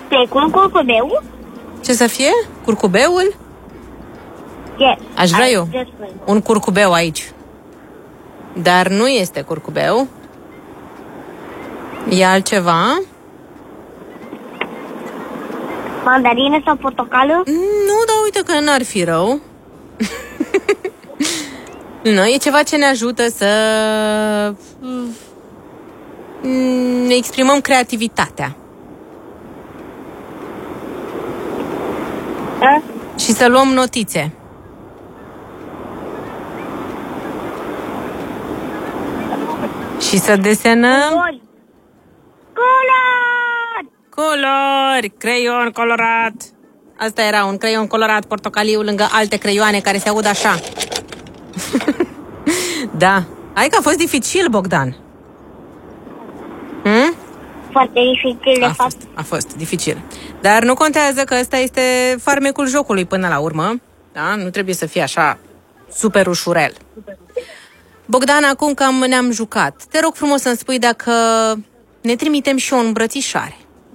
Precum curcubeu? Ce să fie? Curcubeul? Yes. Aș vrea eu un curcubeu aici. Dar nu este curcubeu. E altceva? Mandarină sau portocală? Nu, dar uite că n-ar fi rău. Nu, e ceva ce ne ajută să ne exprimăm creativitatea. Da? Și să luăm notițe. Și să desenăm Culori. Culori! culori, creion colorat. Asta era un creion colorat portocaliu lângă alte creioane care se aud așa. Da. Hai că a fost dificil, Bogdan. Foarte dificil de fapt. A fost dificil. Dar nu contează că ăsta este farmecul jocului până la urmă. Da? Nu trebuie să fie așa super ușurel. Bogdan, acum că ne-am jucat, te rog frumos să-mi spui dacă ne trimitem și o îmbrățișare.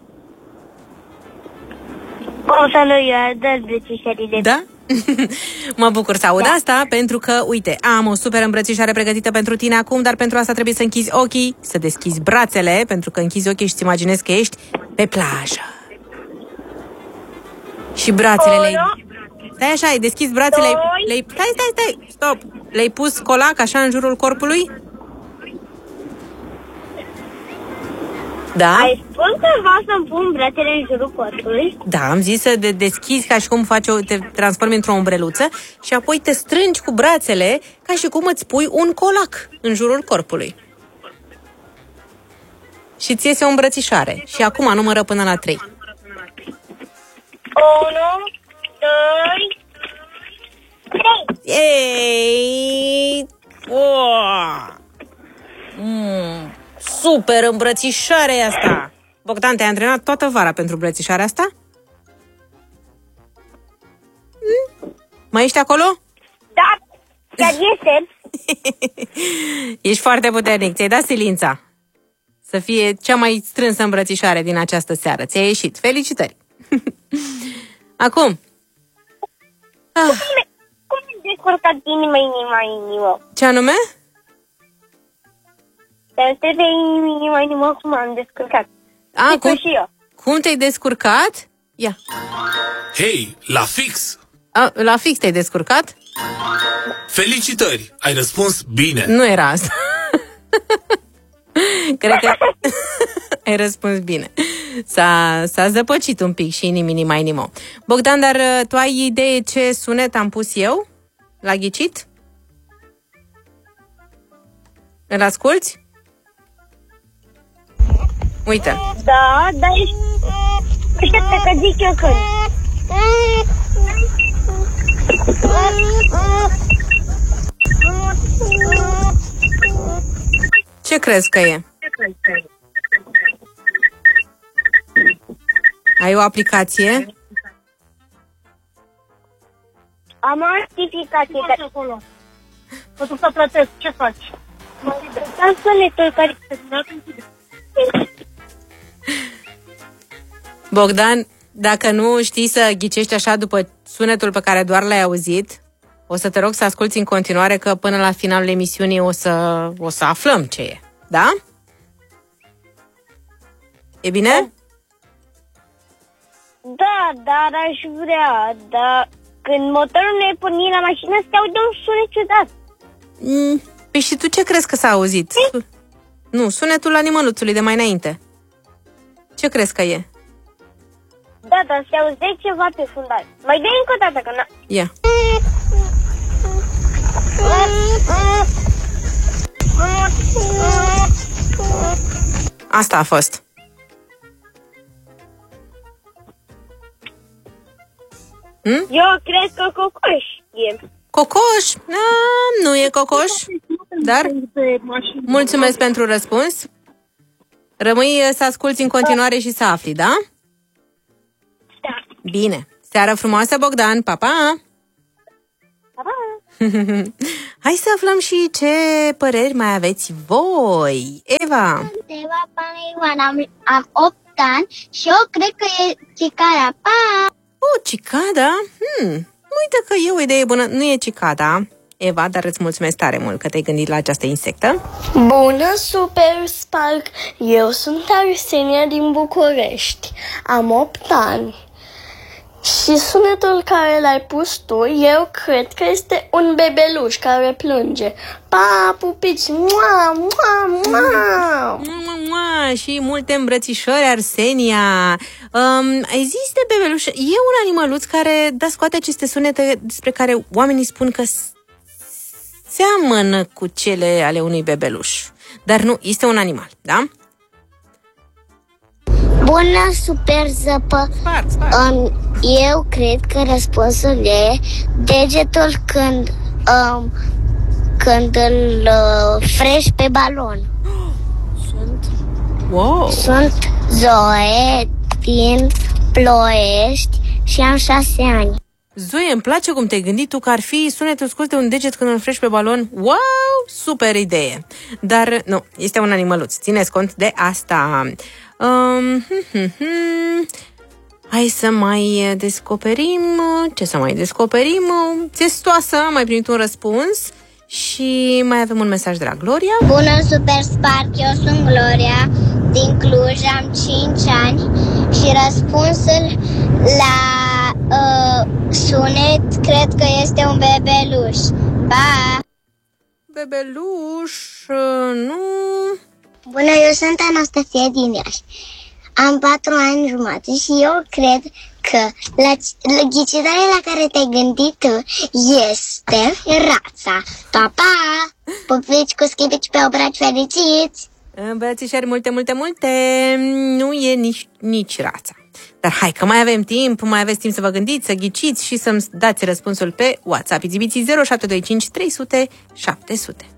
O să nu ia dezbrățișările. Da? Mă bucur să aud asta, pentru că, uite, am o super îmbrățișare pregătită pentru tine acum, dar pentru asta trebuie să închizi ochii, să deschizi brațele, pentru că închizi ochii și îți imaginezi că ești pe plajă. Și brațele Stai așa, ai deschis brațele, Stai, stop! Le-ai pus colac așa în jurul corpului? Da? Ai spus că vreau să-mi pun brațele în jurul corpului? Da, am zis să deschizi ca și cum te transformi într-o umbreluță și apoi te strângi cu brațele ca și cum îți pui un colac în jurul corpului. Și ți iese o îmbrățișare. Și acum numără până la 3. 1, 2, 3. Ei! Super îmbrățișare asta! Bogdan, te-ai antrenat toată vara pentru îmbrățișarea asta? Mai ești acolo? Da, chiar este. Ești foarte puternic, ți-ai dat silința să fie cea mai strânsă îmbrățișare din această seară. Ți-a ieșit. Felicitări! Acum. Cum e descurcat inima? Ce anume? Dar trebuie inima cum am descurcat. Cum? Și eu. Cum te-ai descurcat? Ia. Hei, la fix! La fix te-ai descurcat? Felicitări! Ai răspuns bine! Nu era asta. Cred că ai răspuns bine. S-a zăpăcit un pic și inimo. Bogdan, dar tu ai idee ce sunet am pus eu? L-a ghicit? Îl asculți? Uite. Da, dar așteaptă că zic eu când. Ce crezi că e? Ai o aplicație? Am o notificație. Acolo. Poți să plătesc. Ce faci? Am sunetul care Bogdan, dacă nu știi să ghicești așa după sunetul pe care doar l-ai auzit, o să te rog să asculți în continuare, că până la finalul emisiunii o să aflăm ce e. Da? E bine? Da, dar aș vrea. Dar când motorul nu e pornit la mașină, se aude un sunet ciudat. Păi și tu ce crezi că s-a auzit? Nu, sunetul animăluțului de mai înainte. Ce crezi că e? Da, dar se auze ceva pe fundal. Mai dai încă o dată, că n-a... Ia. Asta a fost. Eu cred că cocoș e. Cocoș? Nu e cocoș. Dar mulțumesc pentru răspuns. Rămâi să asculți în continuare și să afli, da? Da. Bine. Seară frumoasă, Bogdan. Pa, pa! Pa, pa! Hai să aflăm și ce păreri mai aveți voi. Eva. Am 8 moptan și eu cred că e cicada. Pa! Cicada? Uite că e o idee bună. Nu e cicada, Eva, dar îți mulțumesc tare mult că te-ai gândit la această insectă. Bună, Super Spark! Eu sunt Arsenia din București. Am 8 ani. Și sunetul care l-ai pus tu, eu cred că este un bebeluș care plânge. Pa, pupici! Mua, mua, mua! Și multe îmbrățișări, Arsenia. Ai zis de bebeluș. E un animăluț care scoate aceste sunete despre care oamenii spun că seamănă cu cele ale unui bebeluș. Dar nu, este un animal, da? Bună, Super Zăpă! Eu cred că răspunsul e degetul când îl frești pe balon. Sunt Zoe din Ploiești și am 6 ani. Zoe, îmi place cum te-ai gândit tu că ar fi sunetul scos de un deget când îl frești pe balon. Wow, super idee! Dar nu, este un animăluț. Țineți cont de asta. Hai să mai descoperim. Ce să mai descoperim? Testoasă, am mai primit un răspuns. Și mai avem un mesaj de la Gloria. Bună, Super Spark, eu sunt Gloria din Cluj, am 5 ani și răspunsul la sunet cred că este un bebeluș. Pa! Bebeluș, nu... Bună, eu sunt Anastasia din Iași. Am 4 ani jumate și eu cred că la ghicitoarea la care te-ai gândit tu este rața. Pa, pa! Pupici cu schipici pe obraci fericiți! Îmbrățișări multe, multe, multe! Nu e nici rața. Dar hai că mai avem timp, mai aveți timp să vă gândiți, să ghiciți și să-mi dați răspunsul pe WhatsApp. Ițibiții 0725 300 700.